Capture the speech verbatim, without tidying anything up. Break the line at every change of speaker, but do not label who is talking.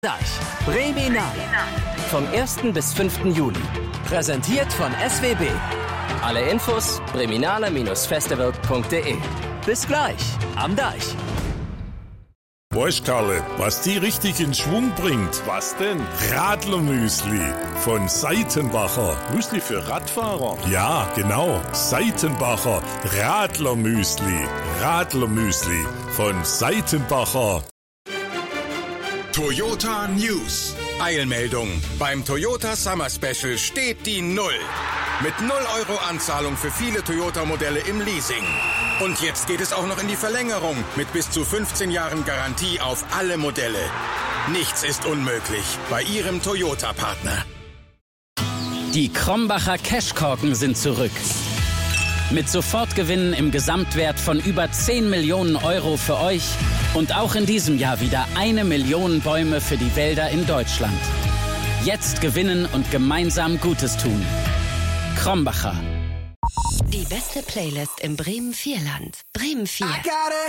Deich. Breminale. Vom ersten bis fünften Juli. Präsentiert von S W B. Alle Infos breminale Festival punkt de. Bis gleich am Deich.
Weißt Karle, was die richtig in Schwung bringt?
Was denn?
Radlermüsli von Seitenbacher.
Müsli für Radfahrer?
Ja, genau. Seitenbacher Radlermüsli. Radlermüsli von Seitenbacher.
Toyota News. Eilmeldung. Beim Toyota Summer Special steht die Null. Mit null Euro Anzahlung für viele Toyota-Modelle im Leasing. Und jetzt geht es auch noch in die Verlängerung mit bis zu fünfzehn Jahren Garantie auf alle Modelle. Nichts ist unmöglich bei Ihrem Toyota-Partner.
Die Krombacher Cashkorken sind zurück. Mit Sofortgewinnen im Gesamtwert von über zehn Millionen Euro für euch und auch in diesem Jahr wieder eine Million Bäume für die Wälder in Deutschland. Jetzt gewinnen und gemeinsam Gutes tun. Krombacher.
Die beste Playlist im Bremen-Vierland. Bremen vier.